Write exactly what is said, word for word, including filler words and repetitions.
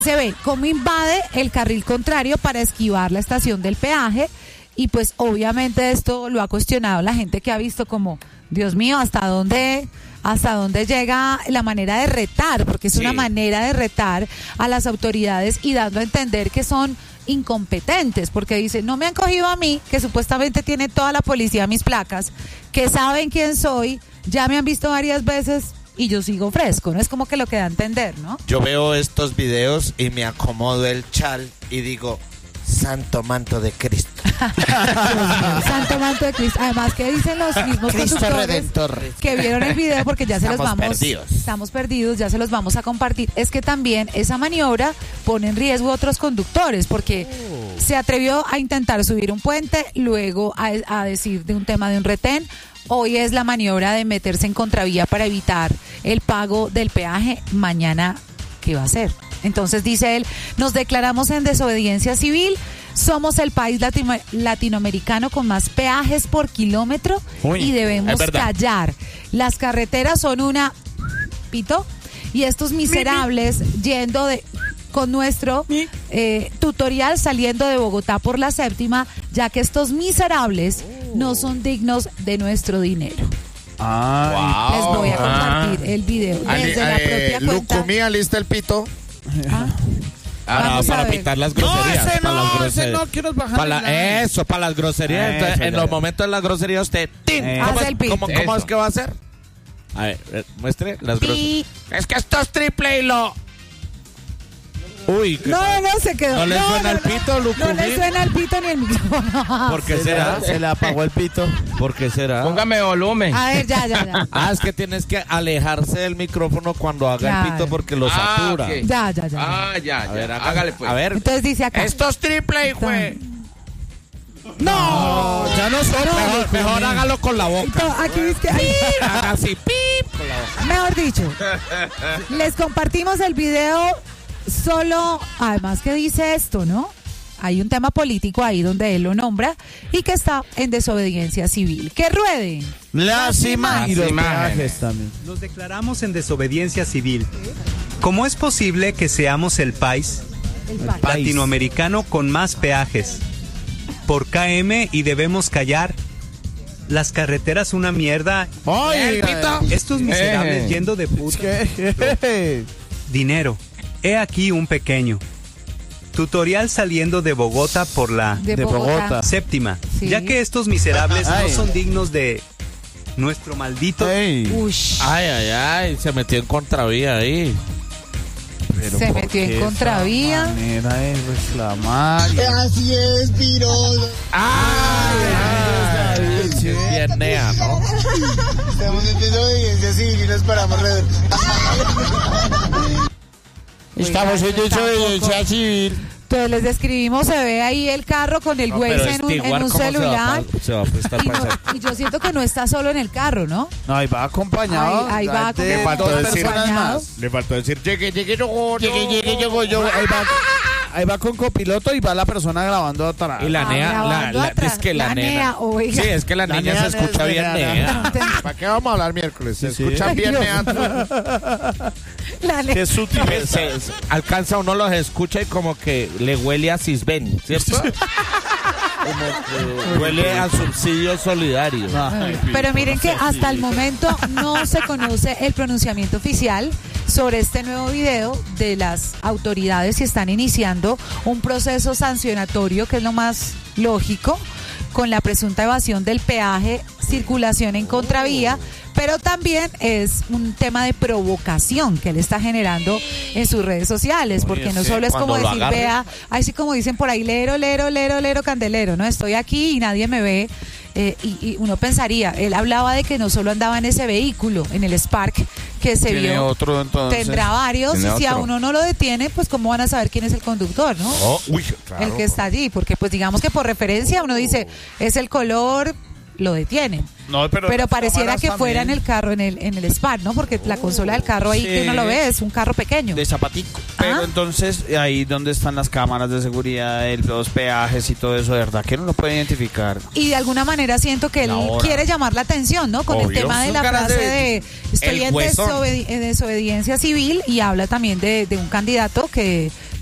Se ve cómo invade el carril contrario para esquivar la estación del peaje y pues obviamente esto lo ha cuestionado la gente que ha visto como, Dios mío, ¿hasta dónde, hasta dónde llega la manera de retar? Porque es sí. una manera de retar a las autoridades y dando a entender que son incompetentes, porque dice, no me han cogido a mí, que supuestamente tiene toda la policía mis placas, que saben quién soy, ya me han visto varias veces y yo sigo fresco, ¿no? Es como que lo que da a entender, ¿no? Yo veo estos videos y me acomodo el chal y digo, santo manto de Cristo. Santo manto de Cristo. Además, que dicen los mismos Cristo conductores Redentor. Que vieron el video, porque ya se estamos los vamos perdidos. Estamos perdidos, ya se los vamos a compartir. Es que también esa maniobra pone en riesgo a otros conductores, porque oh. se atrevió a intentar subir un puente, luego a, a decir de un tema de un retén. Hoy es la maniobra de meterse en contravía para evitar el pago del peaje. Mañana, ¿qué va a hacer? Entonces dice él, nos declaramos en desobediencia civil, somos el país latino- latinoamericano con más peajes por kilómetro. Uy, y debemos callar. Las carreteras son una pito y estos miserables mi, mi. yendo de con nuestro eh, tutorial saliendo de Bogotá por la séptima, ya que estos miserables oh. no son dignos de nuestro dinero. Ah, wow. Les voy a compartir ah. el video desde Ali, la eh, propia cuenta. Lucumí, ¿alista el pito? Ah. Ah, para pitar las groserías. No, ese para no, las groserías. ese no quiero bajar. Para la, eso, para las groserías. Eso, Entonces, en ya, los ya. momentos de las groserías usted ¡tin! ¿Cómo, Hace es, el pi. ¿cómo, cómo es que va a hacer? A ver, eh, muestre las groserías. Es que esto es triple y lo... Uy, no, no, se quedó. ¿No le no, suena no, el no, pito, Lucumí? No le suena el pito ni el micrófono. ¿Por qué se será? Le, se le apagó el pito. ¿Por qué será? Póngame volumen. A ver, ya, ya, ya. Ah, es que tienes que alejarse del micrófono cuando haga claro. el pito porque lo ah, satura. Okay. Ya, ya, ya. Ah, ya, ya. A ver, hágale pues. A ver. Entonces dice acá. Esto es triple, hijo. No, ya no sé. no, Mejor, no, mejor no. hágalo con la boca. Entonces, aquí dice que ay, Haga así, pip, con la boca. mejor dicho, les compartimos el video solo, además que dice esto, ¿no? Hay un tema político ahí donde él lo nombra y que está en desobediencia civil. ¡Que rueden! Las imágenes. Y los peajes también. Nos declaramos en desobediencia civil. ¿Cómo es posible que seamos el país El país. latinoamericano con más peajes por K M y debemos callar? Las carreteras una mierda. ¡Ay! Estos miserables Eh. yendo de puta. Dinero. He aquí un pequeño tutorial saliendo de Bogotá por la De De Bogotá. Bogotá. séptima, Sí. ya que estos miserables Ay. no son dignos de nuestro maldito. Ush, Ay, ay, ay, se metió en contravía ahí. Pero se ¿por metió qué en contravía. esa manera de reclamar. Así es, Pirola. Ay, ay, ay, bien nea, ¿no? Estamos en desobediencia civil y nos paramos re... Estamos en desobediencia civil. Entonces les describimos, se ve ahí el carro con el No, güey pero en un, en Stewart, un ¿cómo se va celular. a- se va a prestar Y, para no- eso? y yo siento que no está solo en el carro, ¿no? No, ahí va acompañado. Ahí- ahí va de como dos dos personas acompañado. más. Le faltó decir, llegue, llegue, yo, Llegue, llegue, llego yo. Ahí va, ahí va con copiloto y va la persona grabando atrás. Y la Ah, nea, la, grabando la, atrás. es que la, La nena. nea, oiga. Sí, es que la, La niña nea se escucha es bien nea. nea. ¿Para qué vamos a hablar miércoles? Se Sí, escuchan sí. bien Ay, nea. La Qué ne- sutil. Se- se- se- alcanza uno los escucha y como que le huele a Cisben, ¿cierto? Como que huele a subsidio solidario. Pero miren que hasta el momento no se conoce el pronunciamiento oficial sobre este nuevo video de las autoridades y están iniciando un proceso sancionatorio que es lo más lógico con la presunta evasión del peaje, circulación en contravía, pero también es un tema de provocación que él está generando en sus redes sociales, porque no sí, solo es como cuando lo decir, agarre. vea, así como dicen por ahí, lero, lero, lero, lero, candelero, ¿no? Estoy aquí y nadie me ve. Eh, y, y uno pensaría, él hablaba de que no solo andaba en ese vehículo, en el Spark, que se Tiene vio, otro entonces. tendrá varios, y Tiene si a otro. uno no lo detiene, pues cómo van a saber quién es el conductor, ¿no? Oh, uy, claro. El que está allí, porque pues digamos que por referencia uno dice, es el color, lo detienen. No, pero, Pero las pareciera cámaras que también. fuera en el carro, en el en el SPAC, ¿no? Porque la consola del carro ahí Sí. que uno lo ve es un carro pequeño. De zapatico. Pero Ah. entonces, ahí donde están las cámaras de seguridad, el- los peajes y todo eso, de verdad que no lo puede identificar. Y de alguna manera siento que él La hora. quiere llamar la atención, ¿no? Con el Obvio. tema de Sus la ganas frase de- de, estoy el en huesón. desobedi- en desobediencia civil y habla también de, de un candidato que